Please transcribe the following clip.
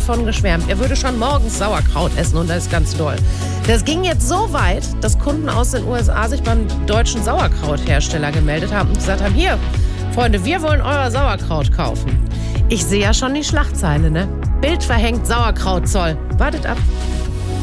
davon geschwärmt. Er würde schon morgens Sauerkraut essen und das ist ganz toll. Das ging jetzt so weit, dass Kunden aus den USA sich beim deutschen Sauerkrauthersteller gemeldet haben und gesagt haben, hier, Freunde, wir wollen euer Sauerkraut kaufen. Ich sehe ja schon die Schlagzeile, ne? Bild verhängt Sauerkrautzoll. Wartet ab.